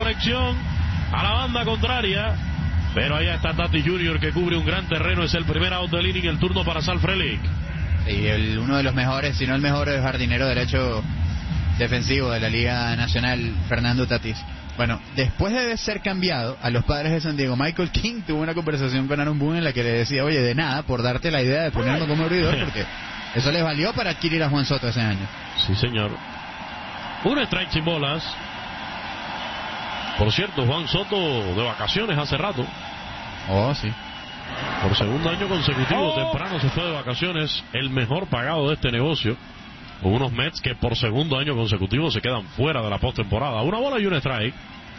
conexión a la banda contraria. Pero allá está Tatis Jr. que cubre un gran terreno. Es el primer out del inning, el turno para Sal Frelick. Sí, uno de los mejores, si no el mejor jardinero derecho defensivo de la Liga Nacional, Fernando Tatis. Bueno, después de ser cambiado a los Padres de San Diego, Michael King tuvo una conversación con Aaron Boone en la que le decía, oye, de nada, por darte la idea de ponerlo como abridor, porque eso les valió para adquirir a Juan Soto ese año. Sí, señor. Un strike sin bolas. Por cierto, Juan Soto de vacaciones hace rato. Oh, sí. Por segundo año consecutivo, temprano se fue de vacaciones, el mejor pagado de este negocio. Con unos Mets que por segundo año consecutivo se quedan fuera de la postemporada. Una bola y un strike.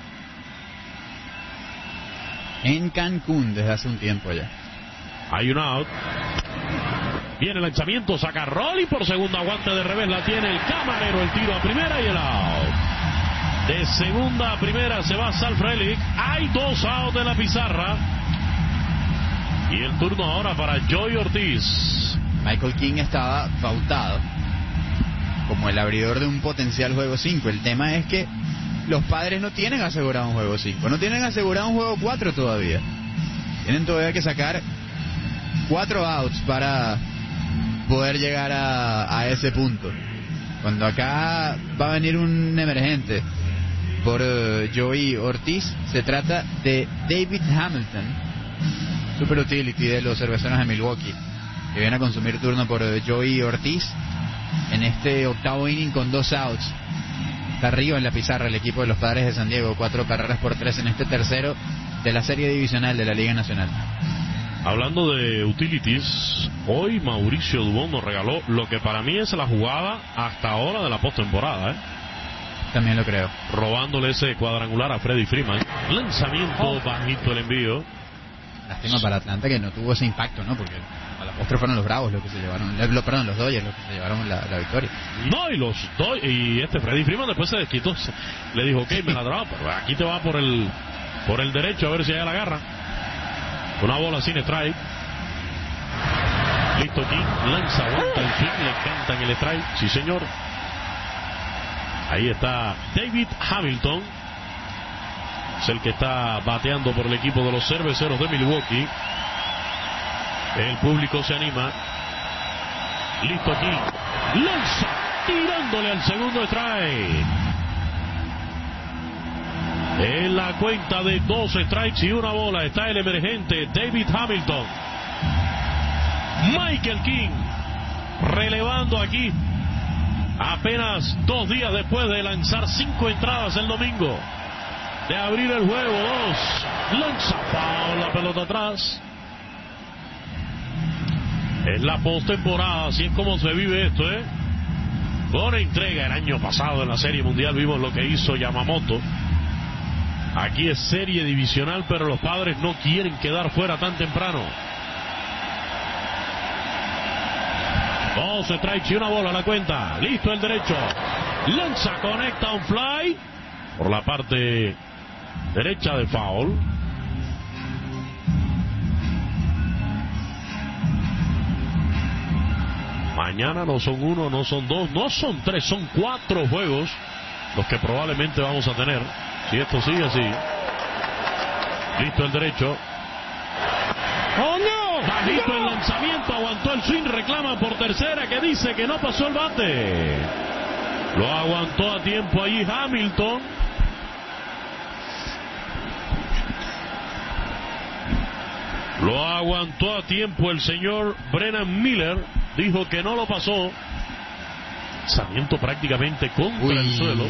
En Cancún desde hace un tiempo ya. Hay un out. Viene el lanzamiento, saca Rolly por segundo, aguante de revés, la tiene el camarero, el tiro a primera y el out. De segunda a primera se va Sal Frelick. Hay 2 outs de la pizarra. Y el turno ahora para Joey Ortiz. Michael King estaba pautado como el abridor de un potencial juego 5. El tema es que los Padres no tienen asegurado un juego 5. No tienen asegurado un juego 4 todavía. Tienen todavía que sacar 4 outs para poder llegar a ese punto. Cuando acá va a venir un emergente por Joey Ortiz, se trata de David Hamilton, super utility de los Cerveceros de Milwaukee, que viene a consumir turno por Joey Ortiz en este octavo inning con 2 outs. Está arriba en la pizarra el equipo de los Padres de San Diego, 4 carreras por 3 en este tercero de la serie divisional de la Liga Nacional. Hablando de utilities, hoy Mauricio Dubón nos regaló lo que para mí es la jugada hasta ahora de la postemporada, También lo creo. Robándole ese cuadrangular a Freddie Freeman. Lanzamiento bajito el envío. Lástima para Atlanta que no tuvo ese impacto, ¿no? Porque a la postre fueron los Bravos los que se llevaron, los Dodgers los que se llevaron la victoria. No, y este Freddie Freeman después se desquitó. Le dijo, ok, me la traba, pero aquí te va por el derecho a ver si allá la agarra. Una bola sin strike. Listo King, lanza, aguanta el King, le cantan el strike. Sí, señor. Ahí está David Hamilton. Es el que está bateando por el equipo de los Cerveceros de Milwaukee. El público se anima. Listo King, lanza, tirándole al segundo strike. En la cuenta de 2 strikes y una bola está el emergente David Hamilton. Michael King relevando aquí apenas 2 días después de lanzar 5 entradas el domingo, de abrir el juego. 2, lanza foul, la pelota atrás. Es la postemporada, así es como se vive esto, Con entrega el año pasado en la Serie Mundial vimos lo que hizo Yamamoto. Aquí es serie divisional, pero los Padres no quieren quedar fuera tan temprano. 2 strikes y una bola a la cuenta. Listo el derecho. Lanza, conecta un fly por la parte derecha de foul. Mañana no son 1, no son 2, no son 3, son 4 juegos los que probablemente vamos a tener. Si esto sigue así. Listo el derecho. ¡Oh, no! Bajito el lanzamiento, aguantó el swing, reclama por tercera que dice que no pasó el bate. Lo aguantó a tiempo allí Hamilton. Lo aguantó a tiempo el señor Brennan Miller. Dijo que no lo pasó. Lanzamiento prácticamente contra el suelo.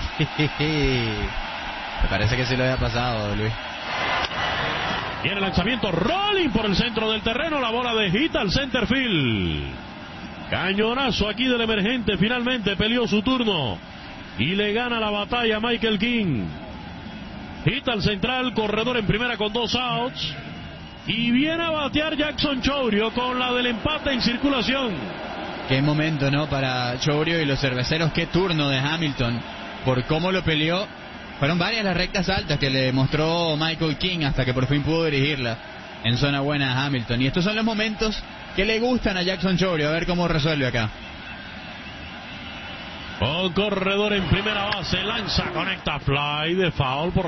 Me parece que sí lo había pasado, Luis. Viene el lanzamiento, rolling por el centro del terreno, la bola de hit al center field. Cañonazo aquí del emergente, finalmente peleó su turno y le gana la batalla a Michael King. Hit al central, corredor en primera con 2 outs. Y viene a batear Jackson Chourio con la del empate en circulación. Qué momento, ¿no? Para Chourio y los Cerveceros, qué turno de Hamilton, por cómo lo peleó. Fueron varias las rectas altas que le mostró Michael King hasta que por fin pudo dirigirla en zona buena a Hamilton. Y estos son los momentos que le gustan a Jackson Chourio. A ver cómo resuelve acá. Un corredor en primera base, lanza, conecta fly de foul por